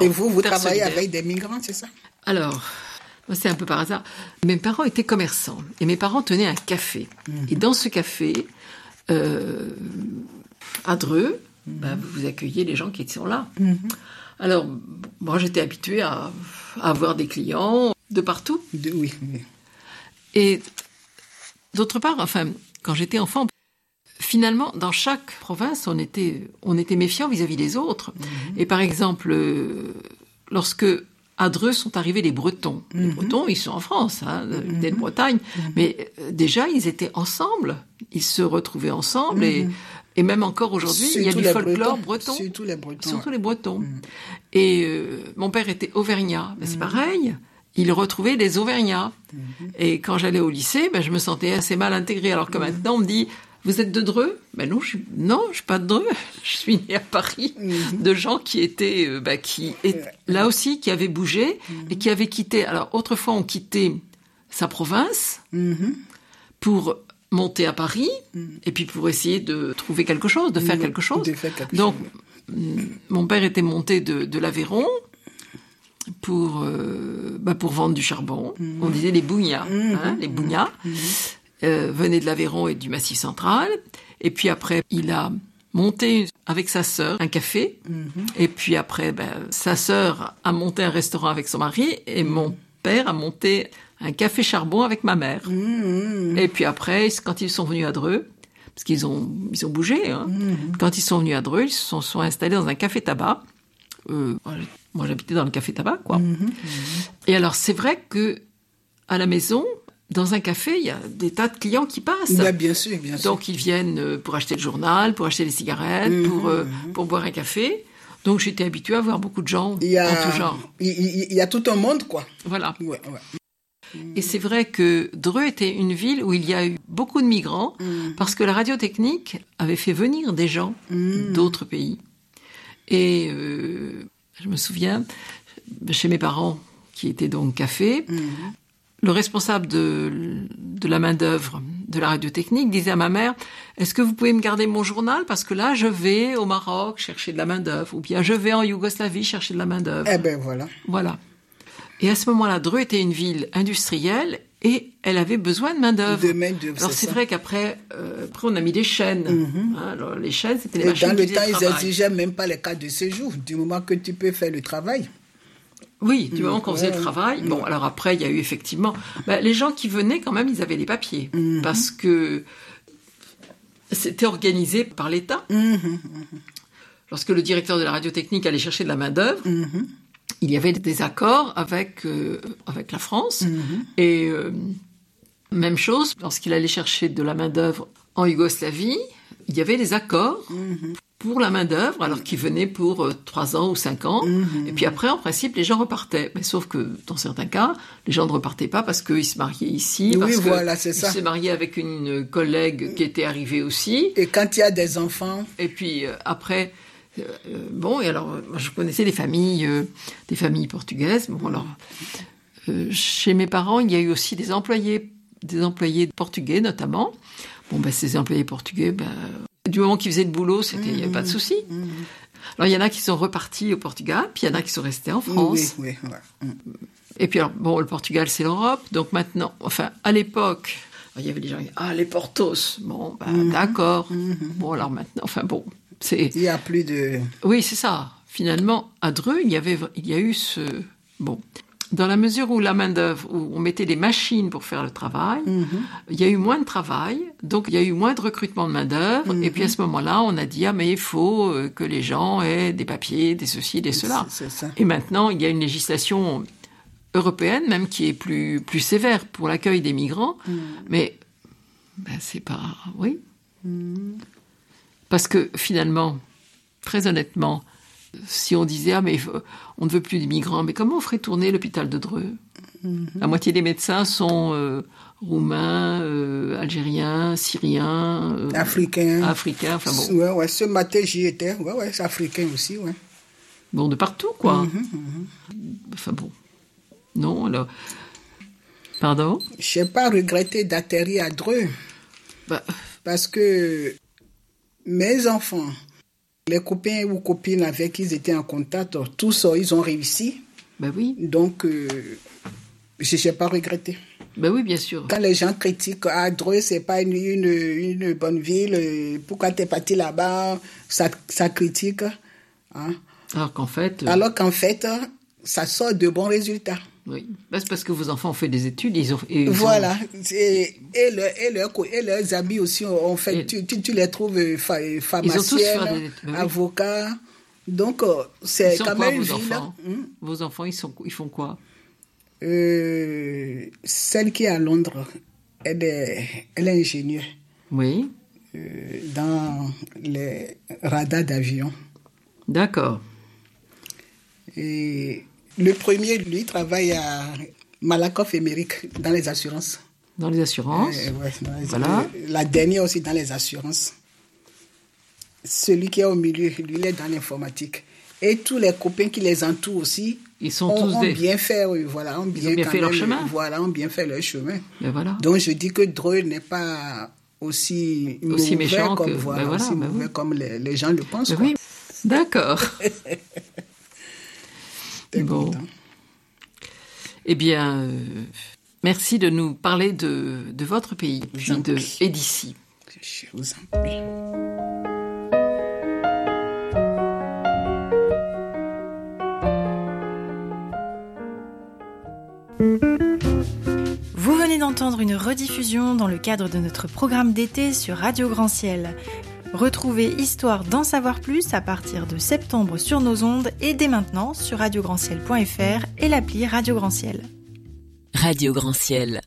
Et vous travaillez avec des migrants, c'est ça? Alors, moi, c'est un peu par hasard. Mes parents étaient commerçants et mes parents tenaient un café. Et dans ce café, à Dreux, vous accueillez les gens qui sont là. Alors, moi, j'étais habituée à avoir des clients de partout. Oui. Et d'autre part, enfin, quand j'étais enfant, finalement, dans chaque province, on était méfiant vis-à-vis des autres. Et par exemple, lorsque à Dreux sont arrivés les Bretons. Les Bretons, ils sont en France, ils étaient de Bretagne. Mais déjà, ils étaient ensemble. Ils se retrouvaient ensemble. Et même encore aujourd'hui, il y a du folklore breton. Surtout les Bretons. Surtout les Bretons. Et mon père était auvergnat. Ben, c'est pareil. Il retrouvait des auvergnats. Et quand j'allais au lycée, je me sentais assez mal intégrée. Alors que maintenant, on me dit... Vous êtes de Dreux? Ben non, je suis pas de Dreux. Je suis née à Paris, de gens qui étaient, là aussi, qui avaient bougé et qui avaient quitté. Alors, autrefois, on quittait sa province pour monter à Paris et puis pour essayer de trouver quelque chose, de faire quelque chose. Donc, mon père était monté de l'Aveyron pour vendre du charbon. On disait les bougnats, les bougnats. Venait de l'Aveyron et du Massif central. Et puis après, il a monté avec sa sœur un café. Et puis après, sa sœur a monté un restaurant avec son mari. Et mon père a monté un café charbon avec ma mère. Et puis après, quand ils sont venus à Dreux, parce qu'ils ont bougé, quand ils sont venus à Dreux, ils se sont installés dans un café tabac. Moi, j'habitais dans le café tabac, quoi. Et alors, c'est vrai que à la maison... Dans un café, il y a des tas de clients qui passent. Bien sûr. Donc, ils viennent pour acheter le journal, pour acheter des cigarettes, pour boire un café. Donc, j'étais habituée à voir beaucoup de gens en tout genre. Il y a tout un monde, quoi. Voilà. Ouais. Et c'est vrai que Dreux était une ville où il y a eu beaucoup de migrants parce que la radiotechnique avait fait venir des gens d'autres pays. Et je me souviens, chez mes parents, qui étaient donc café... Le responsable de la main-d'œuvre de la radiotechnique disait à ma mère « Est-ce que vous pouvez me garder mon journal? Parce que là, je vais au Maroc chercher de la main-d'œuvre. Ou bien je vais en Yougoslavie chercher de la main-d'œuvre. » Eh ben voilà. Voilà. Et à ce moment-là, Dreux était une ville industrielle et elle avait besoin de main-d'œuvre. Alors c'est vrai qu'après, on a mis des chaînes. Alors, les chaînes, c'était les machines qui faisaient le travail. Dans le temps, ils n'exigeaient même pas les cartes de séjour. Du moment que tu peux faire le travail. Oui, du moment qu'on faisait le travail. Bon, alors après, il y a eu effectivement... les gens qui venaient, quand même, ils avaient des papiers. Parce que c'était organisé par l'État. Lorsque le directeur de la radiotechnique allait chercher de la main-d'œuvre, il y avait des accords avec la France. Et même chose, lorsqu'il allait chercher de la main-d'œuvre en Yougoslavie, il y avait des accords pour la main-d'œuvre, alors qu'ils venaient pour 3 ans ou 5 ans. Et puis après, en principe, les gens repartaient. Mais sauf que, dans certains cas, les gens ne repartaient pas parce qu'ils se mariaient ici. Parce qu'ils se mariaient avec une collègue qui était arrivée aussi. Et quand il y a des enfants. Et puis après, et alors, je connaissais des familles portugaises. Bon, alors, chez mes parents, il y a eu aussi des employés portugais, notamment. Bon, ces employés portugais, du moment qu'ils faisaient le boulot, il n'y avait pas de souci. Alors, il y en a qui sont repartis au Portugal, puis il y en a qui sont restés en France. Oui. Et puis, alors, le Portugal, c'est l'Europe. Donc maintenant, à l'époque, il y avait des gens qui disaient « les Portos ». Bon, d'accord. Bon, alors maintenant, c'est... Il n'y a plus de... Oui, c'est ça. Finalement, à Dreux, il y a eu ce... Bon... Dans la mesure où la main-d'œuvre, où on mettait des machines pour faire le travail, il y a eu moins de travail, donc il y a eu moins de recrutement de main-d'œuvre. Et puis à ce moment-là, on a dit mais il faut que les gens aient des papiers, des ceci, des cela. C'est ça. Et maintenant, il y a une législation européenne même qui est plus sévère pour l'accueil des migrants, mais c'est pas parce que finalement, très honnêtement. Si on disait mais on ne veut plus d'immigrants, mais comment on ferait tourner l'hôpital de Dreux? La moitié des médecins sont roumains, algériens, syriens, africains. Enfin bon. Ouais, ce matin j'y étais. Ouais, c'est africain aussi, ouais. Bon, de partout, quoi. Enfin bon. Non, alors. Pardon? Je n'ai pas regretté d'atterrir à Dreux. Parce que mes enfants Les copains ou copines avec qui ils étaient en contact, tous, ils ont réussi. Ben oui. Donc, je n'ai pas regretté. Ben oui, bien sûr. Quand les gens critiquent, Dreux, c'est pas une bonne ville, pourquoi t'es parti là-bas, ça critique. Hein? Alors qu'en fait, ça sort de bons résultats. Oui, ben, c'est parce que vos enfants ont fait des études. Voilà. Et leurs amis aussi ont fait. Tu les trouves pharmaciennes, avocats. Donc, c'est quand même une ville. Vos enfants, ils font quoi? Celle qui est à Londres, elle est ingénieure. Oui. Dans les radars d'avion. D'accord. Et le premier, lui, travaille à Malakoff Émeric dans les assurances. Dans les assurances. Voilà. La dernière aussi dans les assurances. Celui qui est au milieu, lui, il est dans l'informatique. Et tous les copains qui les entourent aussi, ils sont tous bien fait, voilà, ont bien fait leur chemin. Voilà, ont bien fait leur chemin. Ben voilà. Donc je dis que Dreux n'est pas aussi mauvais méchant comme mauvais comme les gens le pensent. Ben oui. D'accord. Bon. Eh bien, merci de nous parler de votre pays et d'ici. Je vous en prie. Vous venez d'entendre une rediffusion dans le cadre de notre programme d'été sur Radio Grand Ciel. Retrouvez Histoire d'en savoir plus à partir de septembre sur nos ondes et dès maintenant sur radiograndciel.fr et l'appli Radio Grand Ciel. Radio Grand Ciel.